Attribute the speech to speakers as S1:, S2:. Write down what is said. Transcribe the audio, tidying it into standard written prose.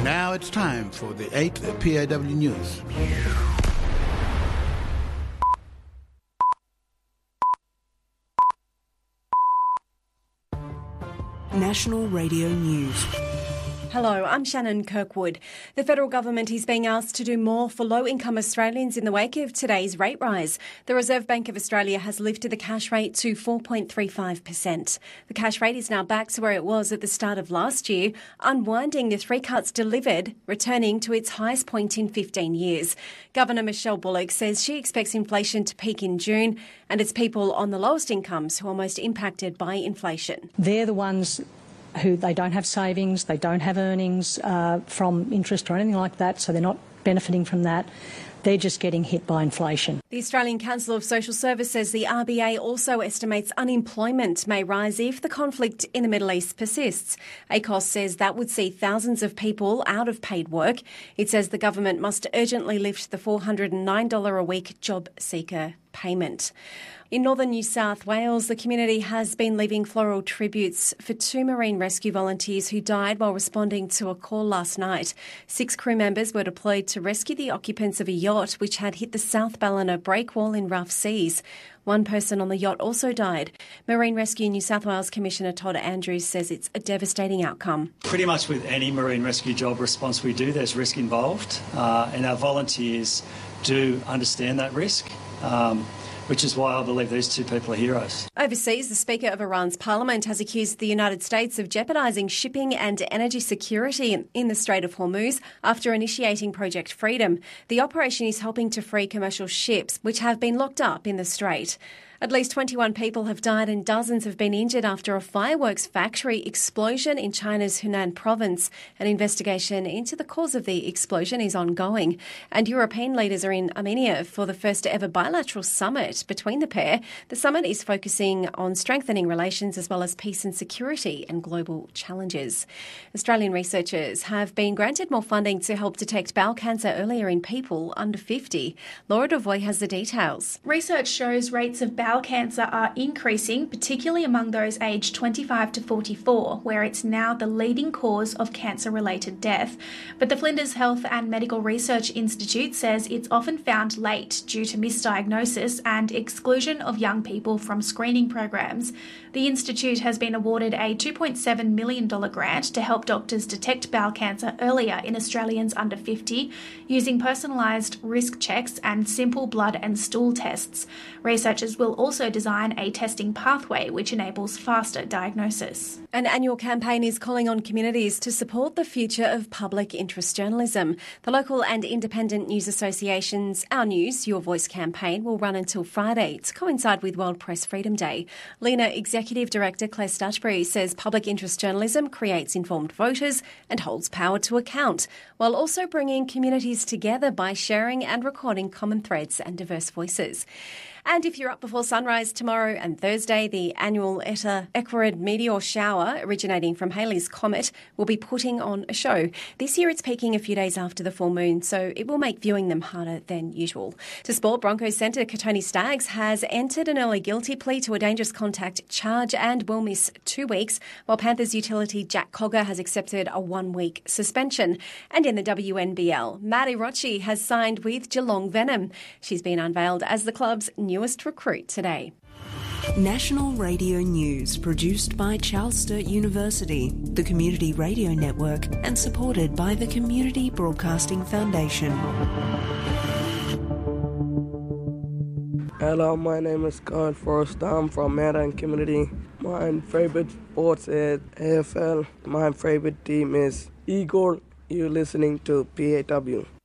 S1: Now it's time for the 8th PAW News.
S2: National Radio News.
S3: Hello, I'm Shannon Kirkwood. The federal government is being asked to do more for low-income Australians in the wake of today's rate rise. The Reserve Bank of Australia has lifted the cash rate to 4.35%. The cash rate is now back to where it was at the start of last year, unwinding the 3 cuts delivered, returning to its highest point in 15 years. Governor Michelle Bullock says she expects inflation to peak in June, and it's people on the lowest incomes who are most impacted by inflation.
S4: They're the ones who they don't have savings, they don't have earnings from interest or anything like that, so they're not benefiting from that. They're just getting hit by inflation.
S3: The Australian Council of Social Service says the RBA also estimates unemployment may rise if the conflict in the Middle East persists. ACOS says that would see thousands of people out of paid work. It says the government must urgently lift the $409 a week job seeker payment. In northern New South Wales, the community has been leaving floral tributes for 2 marine rescue volunteers who died while responding to a call last night. 6 crew members were deployed to rescue the occupants of a yacht which had hit the South Ballina breakwall in rough seas. 1 person on the yacht also died. Marine Rescue New South Wales Commissioner Todd Andrews says it's a devastating outcome.
S5: Pretty much with any marine rescue job response we do, there's risk involved, and our volunteers do understand that risk. Which is why I believe these 2 people are heroes.
S3: Overseas, the Speaker of Iran's parliament has accused the United States of jeopardising shipping and energy security in the Strait of Hormuz after initiating Project Freedom. The operation is helping to free commercial ships which have been locked up in the strait. At least 21 people have died and dozens have been injured after a fireworks factory explosion in China's Hunan province. An investigation into the cause of the explosion is ongoing. And European leaders are in Armenia for the first ever bilateral summit between the pair. The summit is focusing on strengthening relations as well as peace and security and global challenges. Australian researchers have been granted more funding to help detect bowel cancer earlier in people under 50. Laura Devoy has the details.
S6: Research shows rates of bowel cancer are increasing, particularly among those aged 25 to 44, where it's now the leading cause of cancer-related death. But the Flinders Health and Medical Research Institute says it's often found late due to misdiagnosis and exclusion of young people from screening programs. The institute has been awarded a $2.7 million grant to help doctors detect bowel cancer earlier in Australians under 50, using personalised risk checks and simple blood and stool tests. Researchers will also design a testing pathway which enables faster diagnosis.
S3: An annual campaign is calling on communities to support the future of public interest journalism. The local and independent news association's Our News, Your Voice campaign will run until Friday to coincide with World Press Freedom Day. Lena Executive Director Claire Stutchbury says public interest journalism creates informed voters and holds power to account, while also bringing communities together by sharing and recording common threads and diverse voices. And if you're up before sunrise tomorrow and Thursday, the annual Eta Aquarid meteor shower originating from Halley's Comet will be putting on a show. This year it's peaking a few days after the full moon, so it will make viewing them harder than usual. To sport, Broncos centre Katoni Staggs has entered an early guilty plea to a dangerous contact charge and will miss 2 weeks, while Panthers utility Jack Cogger has accepted a 1-week suspension. And in the WNBL, Maddie Rochi has signed with Geelong Venom. She's been unveiled as the club's newest recruit today.
S2: National Radio News, produced by Charles Sturt University, the Community Radio Network, and supported by the Community Broadcasting Foundation.
S7: Hello, my name is Kyle Forrest. I'm from Maran Community. My favorite sports is AFL. My favorite team is Igor. You're listening to PAW.